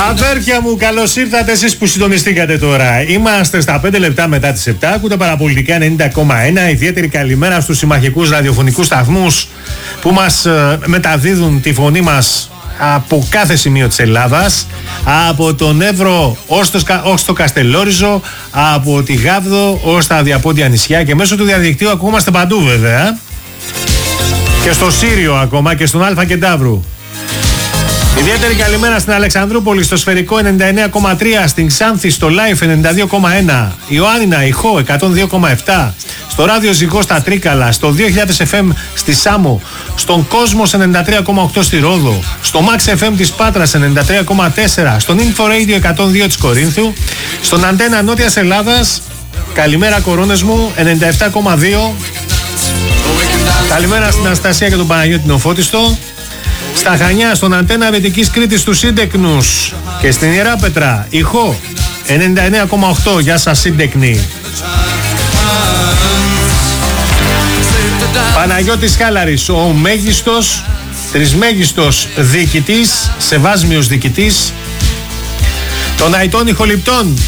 Αδέρφια μου, καλώς ήρθατε εσείς που συντονιστήκατε τώρα. Είμαστε στα 5 λεπτά μετά τις 7. Ακούτε Παραπολιτικά 90,1. Ιδιαίτερη καλημέρα στους συμμαχικούς ραδιοφωνικούς σταθμούς που μας μεταδίδουν τη φωνή μας από κάθε σημείο της Ελλάδας. Από τον Εύρο ως το Καστελόριζο, από τη Γάβδο ως τα διαπόντια νησιά και μέσω του διαδικτύου ακούμαστε παντού βέβαια. Και στο Σύριο ακόμα και στον Αλφα Κεντάβρου. Ιδιαίτερη καλημέρα στην Αλεξανδρούπολη στο Σφαιρικό 99,3, στην Ξάνθη στο Life 92,1, Ιωάννινα Ηχό 102,7, στο Ράδιο Ζυγό στα Τρίκαλα, στο 2000 FM στη Σάμο, στον Κόσμος 93,8 στη Ρόδο, στο Max FM της Πάτρας 93,4, στον Info Radio 102 της Κορίνθου, στον Αντένα Νότιας Ελλάδας, καλημέρα κορώνες μου 97,2, καλημέρα στην Αναστασία και τον Παναγιώτη Νοφώτιστο. Στα Χανιά, στον Αντένα Βετικής Κρήτης του Σύντεκνους και στην Ιεράπετρα, Ηχό 99,8. Γεια σας Σύντεκνοι. Παναγιώτης Χάλαρης, ο μέγιστος, τρισμέγιστος διοικητής, σεβάσμιος διοικητής των Αϊτών Ηχοληπτών.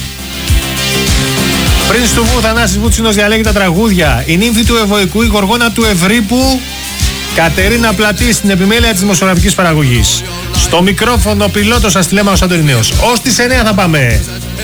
Πριν του Βου, Θανάσης Βούτσινος διαλέγει τα τραγούδια. Η νύμφη του Ευωικού, η γοργόνα του Ευρύπου, Κατερίνα Πλατή στην επιμέλεια της δημοσιογραφικής παραγωγής. Στο μικρόφωνο ο πιλότος Αστυλέμαος Αντωνινέος. Ως τις 9 θα πάμε.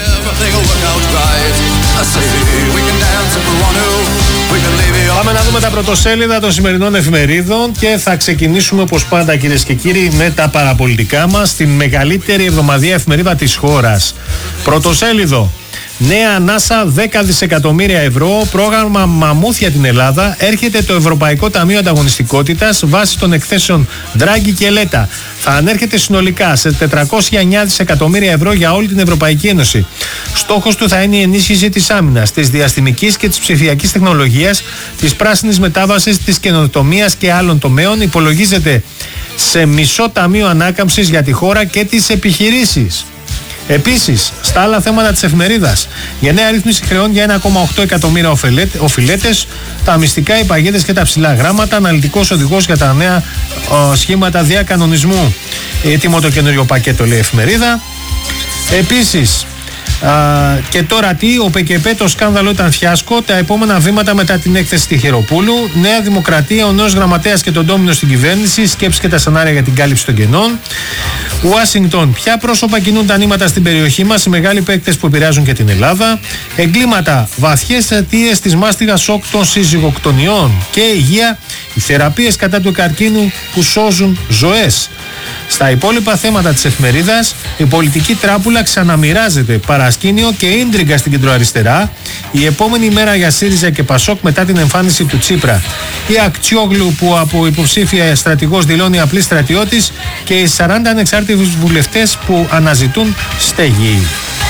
Πάμε να δούμε τα πρωτοσέλιδα των σημερινών εφημερίδων και θα ξεκινήσουμε όπως πάντα κυρίες και κύριοι με τα παραπολιτικά μας, την μεγαλύτερη εβδομαδιαία εφημερίδα της χώρας. Πρωτοσέλιδο. Νέα ανάσα 10 δισεκατομμύρια ευρώ, πρόγραμμα μαμούθια την Ελλάδα, έρχεται το Ευρωπαϊκό Ταμείο Ανταγωνιστικότητας βάσει των εκθέσεων Ντράγκη και Λέτα. Θα ανέρχεται συνολικά σε 409 δισεκατομμύρια ευρώ για όλη την Ευρωπαϊκή Ένωση. Στόχος του θα είναι η ενίσχυση της άμυνας, της διαστημικής και της ψηφιακής τεχνολογίας, της πράσινης μετάβασης, της καινοτομίας και άλλων τομέων. Υπολογίζεται σε μισό ταμείο ανάκαμψης για τη χώρα και τις επιχειρήσεις. Επίσης, στα άλλα θέματα της εφημερίδας, για νέα ρύθμιση χρεών για 1,8 εκατομμύρια οφειλέτες, τα μυστικά, οι παγίδες και τα ψηλά γράμματα, αναλυτικός οδηγός για τα νέα σχήματα διακανονισμού. Έτοιμο το καινούριο πακέτο, λέει η εφημερίδα. Επίσης, και τώρα τι, ο ΠΚΠ το σκάνδαλο ήταν φιάσκο, τα επόμενα βήματα μετά την έκθεση Τυχεροπούλου, Νέα Δημοκρατία, ο νέος γραμματέας και τον ντόμινο στην κυβέρνηση, σκέψη και τα σενάρια για την κάλυψη των κενών. Ουάσιγκτον, ποια πρόσωπα κινούν τα νήματα στην περιοχή μας, οι μεγάλοι παίκτες που επηρεάζουν και την Ελλάδα. Εγκλήματα, βαθιές αιτίες της μάστιγας σοκ των συζυγοκτονιών. Και υγεία, οι θεραπείες κατά του καρκίνου που σώζουν ζωές. Στα υπόλοιπα θέματα της εφημερίδας, η πολιτική τράπουλα ξαναμοιράζεται, παρασκήνιο και ίντριγκα στην κεντροαριστερά. Η επόμενη μέρα για ΣΥΡΙΖΑ και ΠΑΣΟΚ μετά την εμφάνιση του Τσίπρα. Η Ακτσιόγλου που από υποψήφια στρατηγός δηλώνει απλή στρατιώτης και οι 40 ανεξάρτητοι βουλευτές που αναζητούν στέγη.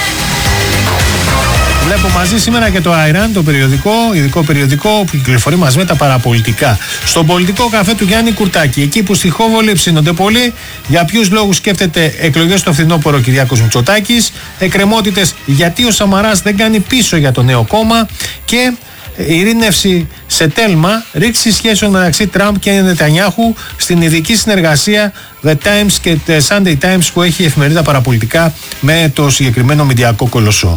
Βλέπω μαζί σήμερα και το Αϊράν, το περιοδικό, ειδικό περιοδικό που κυκλοφορεί μαζί με τα παραπολιτικά. Στον πολιτικό καφέ του Γιάννη Κουρτάκη, εκεί που στη Χόβολη ψήνονται πολύ, για ποιους λόγους σκέφτεται εκλογές στο φθινόπωρο Κυριάκος Μητσοτάκης, εκκρεμότητες γιατί ο Σαμαράς δεν κάνει πίσω για το νέο κόμμα και ειρήνευση σε τέλμα, ρήξη σχέσεων μεταξύ Τραμπ και Νετανιάχου στην ειδική συνεργασία The Times και The Sunday Times που έχει η εφημερίδα παραπολιτικά με το συγκεκριμένο μηντιακό κολοσσό.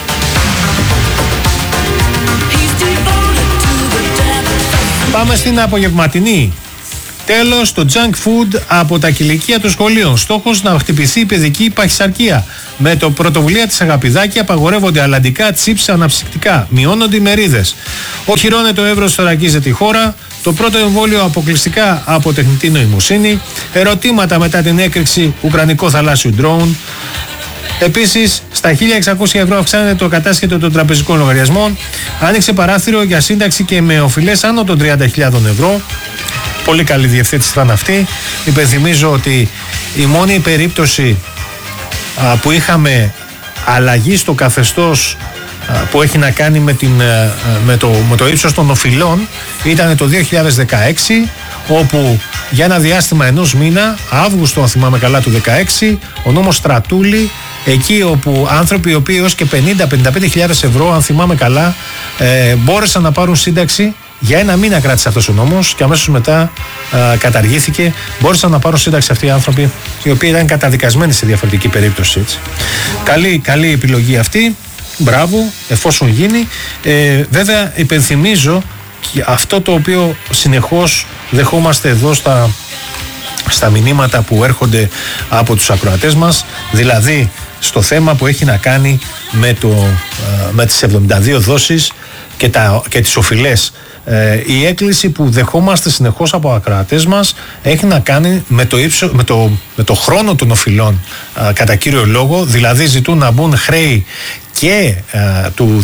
Πάμε στην απογευματινή. Τέλος, το junk food από τα κηλικεία των σχολείων. Στόχος να χτυπηθεί η παιδική παχυσαρκία. Με το πρωτοβουλία της Αγαπηδάκη απαγορεύονται αλλαντικά, τσίψα, αναψυκτικά. Μειώνονται οι μερίδες. Οχυρώνεται το εύρος θωρακίζεται η χώρα. Το πρώτο εμβόλιο αποκλειστικά από τεχνητή νοημοσύνη. Ερωτήματα μετά την έκρηξη ουκρανικό θαλάσσιου ντρόουν. Επίσης, στα 1.600 ευρώ αυξάνεται το κατάσχετο των τραπεζικών λογαριασμών. Άνοιξε παράθυρο για σύνταξη και με οφειλές άνω των 30.000 ευρώ. Πολύ καλή διευθέτηση ήταν αυτή. Υπενθυμίζω ότι η μόνη περίπτωση που είχαμε αλλαγή στο καθεστώς που έχει να κάνει με το ύψος των οφειλών ήταν το 2016, όπου για ένα διάστημα ενός μήνα, Αύγουστο αν θυμάμαι καλά του 2016, ο νόμος Στρατούλη, εκεί όπου άνθρωποι οι οποίοι έως και 50-55 χιλιάδες ευρώ αν θυμάμαι καλά μπόρεσαν να πάρουν σύνταξη Για ένα μήνα κράτησε αυτός ο νόμος και αμέσως μετά καταργήθηκε. Μπόρεσαν να πάρουν σύνταξη αυτοί οι άνθρωποι, οι οποίοι ήταν καταδικασμένοι σε διαφορετική περίπτωση. Έτσι. Καλή επιλογή αυτή. Μπράβο, εφόσον γίνει. Βέβαια, υπενθυμίζω και αυτό το οποίο συνεχώς δεχόμαστε εδώ στα μηνύματα που έρχονται από τους ακροατές μας, δηλαδή στο θέμα που έχει να κάνει με τις 72 δόσεις και τις οφειλές. Η έκκληση που δεχόμαστε συνεχώς από ακροατές μας έχει να κάνει με το χρόνο των οφειλών κατά κύριο λόγο, δηλαδή ζητούν να μπουν χρέη και του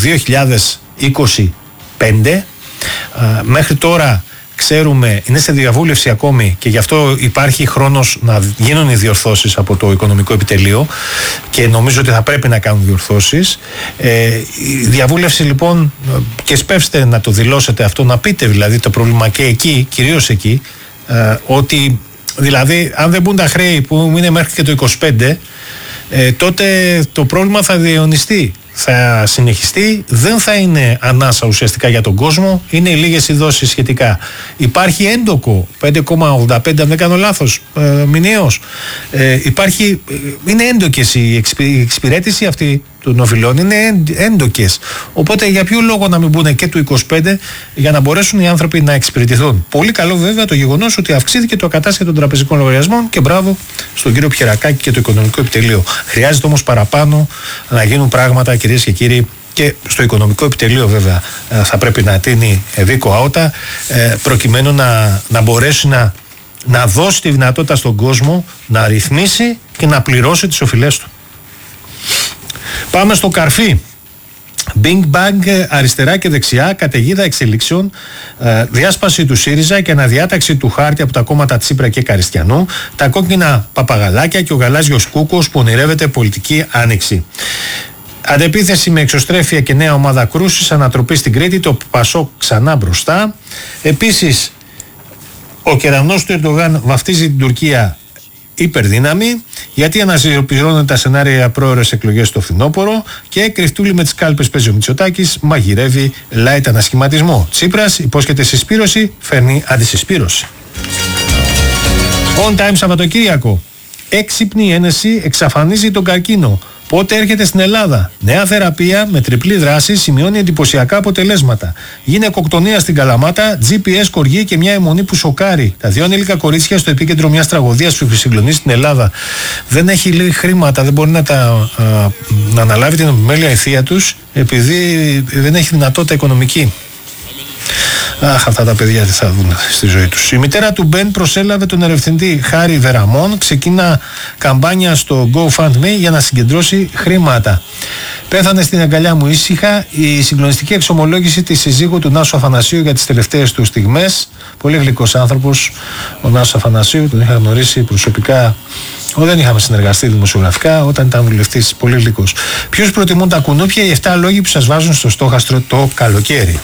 2025. Μέχρι τώρα ξέρουμε, είναι σε διαβούλευση ακόμη και γι' αυτό υπάρχει χρόνος να γίνουν οι διορθώσεις από το Οικονομικό Επιτελείο και νομίζω ότι θα πρέπει να κάνουν διορθώσεις. Η διαβούλευση λοιπόν, και σπεύστε να το δηλώσετε αυτό, να πείτε δηλαδή το πρόβλημα και εκεί, κυρίως εκεί, ότι δηλαδή αν δεν μπουν τα χρέη που είναι μέχρι και το 25, τότε το πρόβλημα θα διαιωνιστεί. Θα συνεχιστεί, δεν θα είναι ανάσα ουσιαστικά για τον κόσμο, είναι λίγες οι δόσεις σχετικά. Υπάρχει έντοκο 5,85 αν δεν κάνω λάθος μηνιαίως. Είναι έντοκες η εξυπηρέτηση αυτή των οφειλών, είναι έντοκες. Οπότε για ποιο λόγο να μην μπουν και του 25 για να μπορέσουν οι άνθρωποι να εξυπηρετηθούν. Πολύ καλό βέβαια το γεγονός ότι αυξήθηκε το ακατάστατο των τραπεζικών λογαριασμών και μπράβο στον κύριο Πιερακάκη και το Οικονομικό Επιτελείο. Χρειάζεται όμως παραπάνω να γίνουν πράγματα, κυρίες και κύριοι, και στο Οικονομικό Επιτελείο βέβαια θα πρέπει να τίνει δίκο άοτα προκειμένου να μπορέσει να δώσει τη δυνατότητα στον κόσμο να ρυθμίσει και να πληρώσει τις οφειλές του. Πάμε στο Καρφί. Big Bang αριστερά και δεξιά, καταιγίδα εξελίξεων, διάσπαση του ΣΥΡΙΖΑ και αναδιάταξη του χάρτη από τα κόμματα Τσίπρα και Καριστιανού, τα κόκκινα παπαγαλάκια και ο γαλάζιος κούκος που ονειρεύεται πολιτική άνοιξη. Αντεπίθεση με εξωστρέφεια και νέα ομάδα κρούσης, ανατροπή στην Κρήτη, το Πασόκ ξανά μπροστά. Επίσης, ο κεραυνός του Ερντογάν βαφτίζει την Τουρκία υπερδύναμη, γιατί αναζωπηρώνουν τα σενάρια πρόωρες εκλογές στο φθινόπωρο και κρυφτούλη με τις κάλπες παίζει ο Μητσοτάκης, μαγειρεύει light ανασχηματισμό. Τσίπρας υπόσχεται συσπήρωση, φέρνει αντισυσπήρωση. On time Σαββατοκύριακο. Έξυπνη ένεση εξαφανίζει τον καρκίνο. Πότε έρχεται στην Ελλάδα? Νέα θεραπεία με τριπλή δράση σημειώνει εντυπωσιακά αποτελέσματα. Γυναικοκτονία στην Καλαμάτα, GPS κοργή και μια αιμονή που σοκάρει. Τα δύο ανήλικα κορίτσια στο επίκεντρο μιας τραγωδίας που συγκλονίζει στην Ελλάδα. Δεν έχει λίγη χρήματα, δεν μπορεί να αναλάβει την επιμέλεια η θεία τους, επειδή δεν έχει δυνατότητα οικονομική. Αχ, αυτά τα παιδιά τι θα δουν στη ζωή τους. Η μητέρα του Μπεν προσέλαβε τον ερευνητή Χάρη Βεραμών. Ξεκινά καμπάνια στο GoFundMe για να συγκεντρώσει χρήματα. Πέθανε στην αγκαλιά μου ήσυχα η συγκλονιστική εξομολόγηση της συζύγου του Νάσου Αφανασίου για τις τελευταίες του στιγμές. Πολύ γλυκός άνθρωπος ο Νάσος Αφανασίου, τον είχα γνωρίσει προσωπικά. Δεν είχαμε συνεργαστεί δημοσιογραφικά όταν ήταν βουλευτής, πολύ γλυκός. Ποιους προτιμούν τα κουνούπια? Οι 7 λόγοι που σας βάζουν στο στόχαστρο το καλοκαίρι.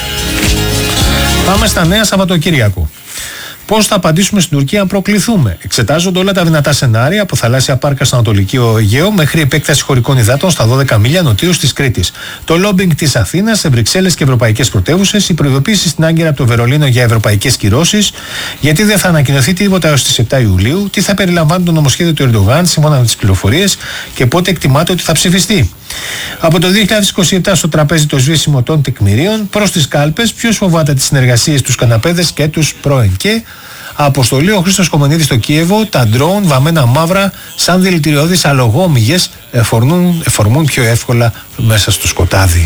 Πάμε στα νέα Σαββατοκύριακο. Πώς θα απαντήσουμε στην Τουρκία αν προκληθούμε? Εξετάζονται όλα τα δυνατά σενάρια, από θαλάσσια πάρκα στο Ανατολικό Αιγαίο μέχρι επέκταση χωρικών υδάτων στα 12 μίλια νοτίως της Κρήτης. Το λόμπινγκ της Αθήνας σε Βρυξέλλες και ευρωπαϊκές πρωτεύουσες, η προειδοποίηση στην Άγκυρα από το Βερολίνο για ευρωπαϊκές κυρώσεις, γιατί δεν θα ανακοινωθεί τίποτα έως τις 7 Ιουλίου, τι θα περιλαμβάνει το νομοσχέδιο του Ερντογάν σύμφωνα με τις πληροφορίες και πότε εκτιμάται ότι θα ψηφιστεί. Από το 2027 στο τραπέζι το σβήσιμο των τεκμηρίων, προς τις κάλπες, ποιος φοβάται τις συνεργασίες, τους καναπέδες και τους πρώην. Και αποστολή ο Χρήστος Κομμενίδης στο Κίεβο, τα ντρόουν βαμμένα μαύρα σαν δηλητηριώδεις αλογόμυγες εφορμούν πιο εύκολα μέσα στο σκοτάδι.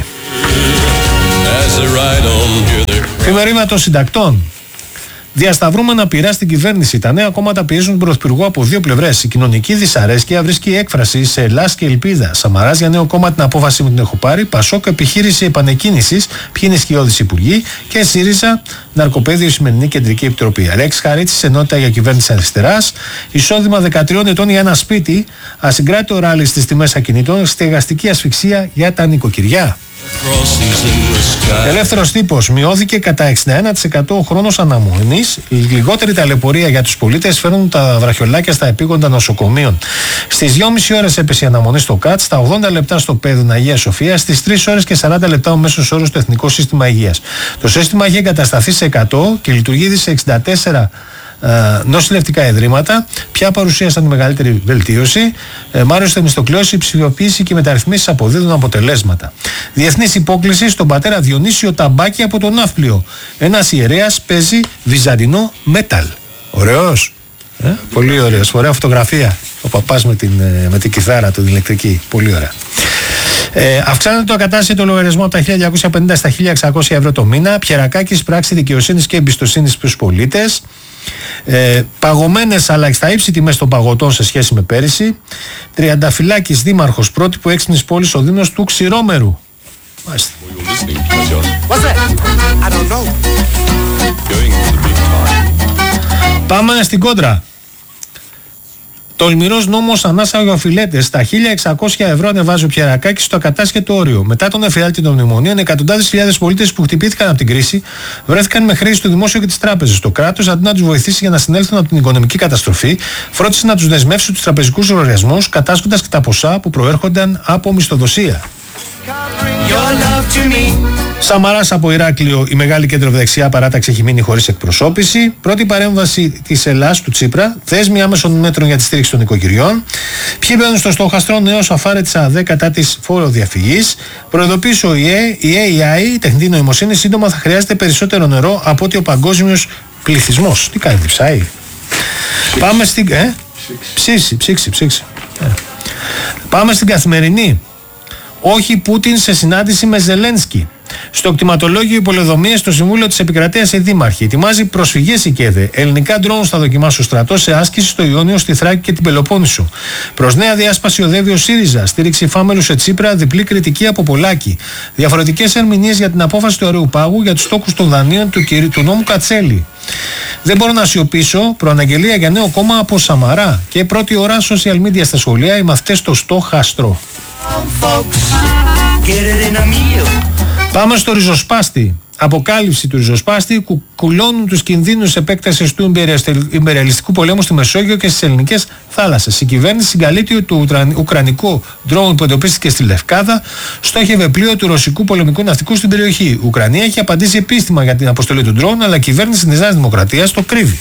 Εφημερίδα των συντακτών. Διασταυρούμενα πειρά στην κυβέρνηση. Τα νέα κόμματα πιέζουν τον Πρωθυπουργό από δύο πλευρές. Η κοινωνική δυσαρέσκεια βρίσκει έκφραση σε Ελλάς και ελπίδα. Σαμαράς για νέο κόμμα, την απόφαση μου την έχω πάρει. Πασόκ επιχείρηση επανεκκίνησης. Ποιοι είναι οι σκιώδεις υπουργοί. Και ΣΥΡΙΖΑ ναρκοπαίδιο σημερινή κεντρική επιτροπή. Αλέξης Χαρίτσης, ενότητα για κυβέρνηση αριστεράς. Εισόδημα 13 ετών για ένα σπίτι. Ασυγκράτητο ράλι στις τιμές ακινήτων. Στεγαστική ασφυξία για τα νοικοκυριά. Ελεύθερος τύπος. Μειώθηκε κατά 61% ο χρόνος αναμονής. Λιγότερη ταλαιπωρία για τους πολίτες. Φέρνουν τα βραχιολάκια στα επίγοντα νοσοκομείων. Στις 2,5 ώρες έπεσε η αναμονή στο ΚΑΤ. Στα 80 λεπτά στο ΠΕΔ Αγία Σοφία. Στις 3 ώρες και 40 λεπτά ο μέσος όρος στο Εθνικό Σύστημα Υγείας. Το σύστημα έχει εγκατασταθεί σε 100 και λειτουργεί σε 64 νοσηλευτικά ιδρύματα. Ποια παρουσίασαν τη μεγαλύτερη βελτίωση? Μάριος Θεμιστοκλέος, η ψηφιοποίηση και οι μεταρρυθμίσεις αποδίδουν αποτελέσματα. Διεθνής υπόκληση στον πατέρα Διονύσιο Ταμπάκη από τον Ναύπλιο. Ένας ιερέας παίζει βυζαντινό μέταλ. Ωραίος. Πολύ ωραίος. Ωραία φωτογραφία. Ο παπάς με την κιθάρα του, την ηλεκτρική. Πολύ ωραία. Αυξάνεται το ακατάσχετο λογαριασμό από τα 1.250 στα 1.600 ευρώ το μήνα. Πιερακάκης, πράξη δικαιοσύνης και εμπιστοσύνης στους πολίτες. Παγωμένες αλλά στα ύψη τιμές των παγωτών σε σχέση με πέρυσι. Τριανταφυλάκης δήμαρχος, πρότυπο έξυπνης πόλης ο Δήμος του Ξηρόμερου. Μάλιστα. Πάμε στην κόντρα. Τολμηρός νόμος ανάσα για οφειλέτες. Στα 1.600 ευρώ ανεβάζει ο Πιερακάκης στο ακατάσχετο όριο. Μετά τον εφιάλτη των μνημονίων, εκατοντάδες χιλιάδες πολίτες που χτυπήθηκαν από την κρίση βρέθηκαν με χρέη στο δημόσιο και τις τράπεζες. Το κράτος, αντί να τους βοηθήσει για να συνέλθουν από την οικονομική καταστροφή, φρόντισε να τους δεσμεύσει τους τραπεζικούς λογαριασμούς, κατάσχοντας και τα ποσά που προέρχονταν από μισθοδοσία. Σαμαράς από Ηράκλειο, η μεγάλη κεντροδεξιά παράταξη έχει μείνει χωρίς εκπροσώπηση. Πρώτη παρέμβαση της Ελλάς του Τσίπρα. Θέσμη άμεσων μέτρων για τη στήριξη των οικογενειών. Ποιοι μπαίνουν στο στόχαστρο? Νέος αφάρε της ΑΔΕ κατά της φόροδιαφυγής. Προειδοποίησε ο ΙΕ, η AI, η τεχνητή νοημοσύνη, σύντομα θα χρειάζεται περισσότερο νερό από ότι ο παγκόσμιος πληθυσμός. Τι κάνει, διψάει? Πάμε στην. Ψήξη. Πάμε στην Καθημερινή. Όχι Πούτιν σε συνάντηση με Ζελένσκι. Στο κτηματολόγιο υπολεδομίες στο Συμβούλιο της Επικρατείας η Δήμαρχη ετοιμάζει προσφυγές η ΚΕΔΕ. Ελληνικά ντρόουν θα δοκιμάσει ο στρατός σε άσκηση στο Ιόνιο, στη Θράκη και την Πελοπόννησο. Προς νέα διάσπαση οδεύει ο ΣΥΡΙΖΑ. Στήριξη Φάμελου σε Τσίπρα, διπλή κριτική από Πολάκη. Διαφορετικές ερμηνείες για την απόφαση του Αερουπάγου για τους στόχους των δανείων του νόμου Κατσέλη. Δεν μπορώ να σιωπήσω. Προαναγγελία για νέο κόμμα από Σαμαρά. Και πρώτη ώρα social media στα σχολεία οι μαθητές στο στόχαστρο. Πάμε στο ριζοσπάστη. Αποκάλυψη του ριζοσπάστη που κουλώνουν τους κινδύνους επέκτασης του ιμπεριαλιστικού πολέμου στη Μεσόγειο και στις ελληνικές θάλασσες. Η κυβέρνηση συγκαλείται του ουκρανικού ντρόουν που εντοπίστηκε στη Λευκάδα στόχευε πλοίο του ρωσικού πολεμικού ναυτικού στην περιοχή. Η Ουκρανία έχει απαντήσει επίσημα για την αποστολή του ντρόουν, αλλά η κυβέρνηση της Νέας Δημοκρατίας το κρύβει.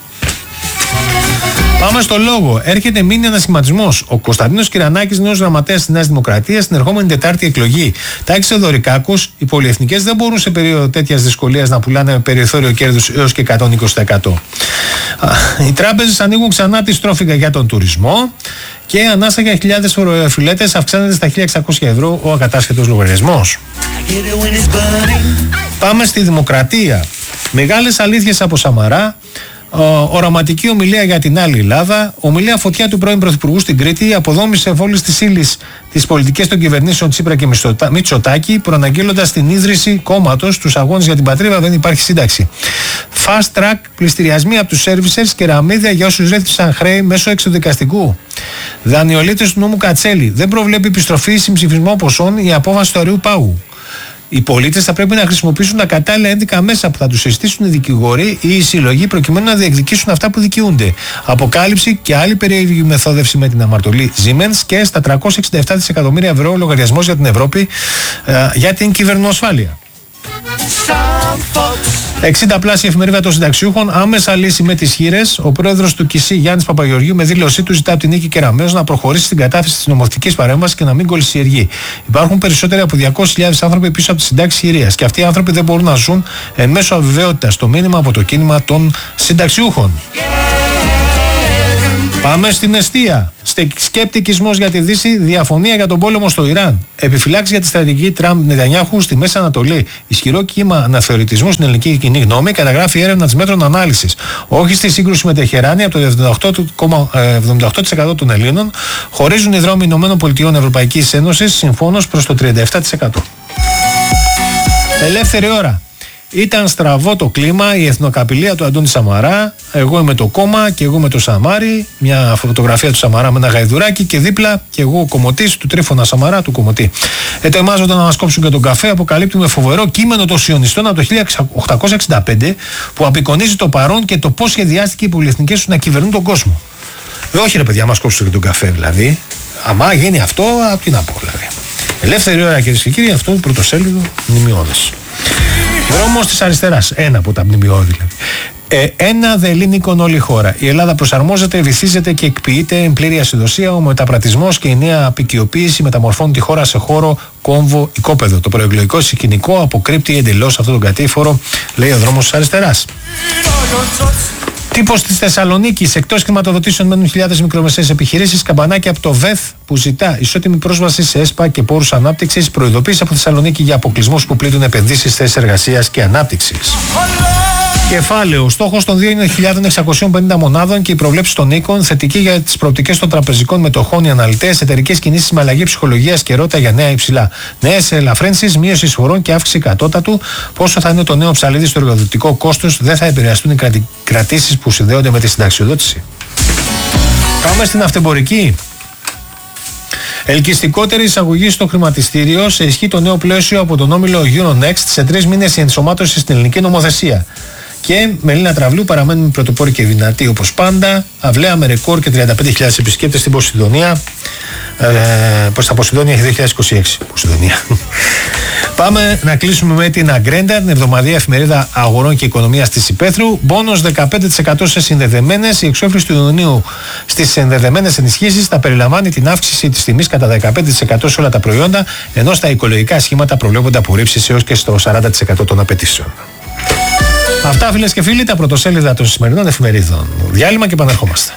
Πάμε στο λόγο. Έρχεται μήνυ ανασχηματισμός. Ο Κωνσταντίνος Κυρανάκης, νέος γραμματέας της Νέας Δημοκρατίας, στην ερχόμενη Τετάρτη εκλογή. Τάκης Θεοδωρικάκος, οι πολυεθνικές δεν μπορούν σε περίοδο τέτοιας δυσκολίας να πουλάνε με περιθώριο κέρδους έως και 120%. Οι τράπεζες ανοίγουν ξανά τη στρόφιγγα για τον τουρισμό και ανάσα για χιλιάδες φοροεφιλέτες αυξάνεται στα 1.600 ευρώ ο ακατάσχετος λογαριασμός. Πάμε στη Δημοκρατία. Μεγάλες αλήθειες από Σαμαρά. Οραματική ομιλία για την άλλη Ελλάδα. Ομιλία φωτιά του πρώην Πρωθυπουργού στην Κρήτη. Αποδόμησε βόλης της ύλης τις πολιτικές των κυβερνήσεων Τσίπρα και Μητσοτάκη, προαναγγέλλοντας την ίδρυση κόμματος. Στους αγώνες για την πατρίδα δεν υπάρχει σύνταξη. Fast track, πληστηριασμοί από τους servicers και ραμίδια για όσους ρέθμισαν χρέη μέσω εξωδικαστικού. Δανειολήτες του νόμου Κατσέλη. Δεν προβλέπει επιστροφή συμψηφισμό ποσών η απόφαση του Αερουπάγου. Οι πολίτες θα πρέπει να χρησιμοποιήσουν τα κατάλληλα ένδικα μέσα που θα τους συστήσουν οι δικηγόροι ή οι σύλλογοι προκειμένου να διεκδικήσουν αυτά που δικαιούνται. Αποκάλυψη και άλλη περίεργη μεθόδευση με την αμαρτωλή Siemens και στα 367 δισεκατομμύρια ευρώ λογαριασμός για την Ευρώπη για την κυβερνοασφάλεια. 60 πλάσια εφημερίδα των συνταξιούχων, άμεσα λύση με τις χείρες. Ο πρόεδρος του ΚΙΣΗ, Γιάννης Παπαγεωργίου, με δήλωσή του ζητά από την Νίκη Κεραμέως να προχωρήσει στην κατάθεση της νομοθετικής παρέμβασης και να μην κολυσιεργεί. Υπάρχουν περισσότεροι από 200.000 άνθρωποι πίσω από τις συντάξεις χειρίας και αυτοί οι άνθρωποι δεν μπορούν να ζουν εν μέσω αβεβαιότητας. Το μήνυμα από το κίνημα των συνταξιούχων. Πάμε στην εστία. Σκεπτικισμός για τη Δύση, διαφωνία για τον πόλεμο στο Ιράν. Επιφυλάξεις για τη στρατηγική Τραμπ Νετανιάχου στη Μέση Ανατολή. Ισχυρό κύμα αναθεωρητισμού στην ελληνική κοινή γνώμη, καταγράφει έρευνα της Μέτρων Ανάλυσης. Όχι στη σύγκρουση με Τεχεράνη, από το 78% των Ελλήνων χωρίζουν οι δρόμοι ΗΠΑ Ευρωπαϊκής Ένωσης, συμφώνως προς το 37%. Ελεύθερη ώρα. Ήταν στραβό το κλίμα, η εθνοκαπηλεία του Αντώνη Σαμαρά. Εγώ είμαι το κόμμα και εγώ είμαι το Σαμάρι. Μια φωτογραφία του Σαμαρά με ένα γαϊδουράκι και δίπλα και εγώ ο κομμωτής του Τρίφωνα Σαμαρά του κομμωτή. Ετοιμάζονταν να μας κόψουν και τον καφέ. Αποκαλύπτουμε φοβερό κείμενο των Σιωνιστών από το 1865 που απεικονίζει το παρόν και το πώς σχεδιάστηκε οι πολυεθνικές τους να κυβερνούν τον κόσμο. Όχι ρε παιδιά, μας κόψουν και τον καφέ δηλαδή. Αμά γίνει αυτό, τι να πω δηλαδή. Ελεύθερη ώρα κυρίες και κύριοι, αυτό το πρωτοσέλιδο μνημειώδες. Δρόμος της αριστεράς, ένα από τα μνημειώδη δηλαδή. Ένα δελήνικον όλη η χώρα. Η Ελλάδα προσαρμόζεται, βυθίζεται και εκποιείται εν πλήρη ασυδοσία. Ο μεταπρατισμός και η νέα απικιοποίηση μεταμορφώνουν τη χώρα σε χώρο κόμβο οικόπεδο. Το προεκλογικό σκηνικό αποκρύπτει εντελώς αυτόν τον κατήφορο, λέει ο δρόμος της αριστεράς. Τύπος της Θεσσαλονίκης. Εκτός χρηματοδοτήσεων μένουν χιλιάδες μικρομεσαίες επιχειρήσεις. Καμπανάκι από το ΒΕΘ που ζητά ισότιμη πρόσβαση σε ΕΣΠΑ και πόρους ανάπτυξης. Προειδοποίηση από Θεσσαλονίκη για αποκλεισμούς που πλήττουν επενδύσεις, θέσεις εργασίας και ανάπτυξης. Κεφάλαιο. Ο στόχος των 2.650 μονάδων και οι προβλέψεις των οίκων. Θετική για τις προοπτικές των τραπεζικών μετοχών. Οι αναλυτές. Εταιρικές κινήσεις με αλλαγή ψυχολογίας και ρότα για νέα υψηλά. Νέες ελαφρύνσεις, μείωση εισφορών και αύξηση κατώτατου. Πόσο θα είναι το νέο ψαλίδι στο εργοδοτικό κόστος. Δεν θα επηρεαστούν οι κρατήσεις που συνδέονται με τη συνταξιοδότηση. Πάμε στην αυτεμπορική. Ελκυστικότερη εισαγωγή στο χρηματιστήριο. Σε ισχύ το νέο πλαίσιο από τον όμιλο Euronext. Σε 3 μήνες η ενσωμάτωση στην ελληνική νομοθεσία. Και Μελίνα Τραυλού παραμένουμε πρωτοπόροι και δυνατοί όπως πάντα. Αυλαία με ρεκόρ και 35.000 επισκέπτες στην Ποσειδονία. Προς τα Ποσειδόνια έχει 2026. Ποσειδονία. Πάμε να κλείσουμε με την Αγκρέντα, την εβδομαδιαία εφημερίδα αγορών και οικονομίας της Υπέθρου. Μπόνος 15% σε συνδεδεμένες. Η εξόφληση του Ιουνίου στις συνδεδεμένες ενισχύσεις θα περιλαμβάνει την αύξηση της τιμής κατά 15% σε όλα τα προϊόντα, ενώ στα οικολογικά σχήματα προβλέπονται απορρίψεις έως και στο 40% των απαιτήσεων. Αυτά φίλες και φίλοι, τα πρωτοσέλιδα των σημερινών εφημερίδων. Διάλειμμα και επανερχόμαστε.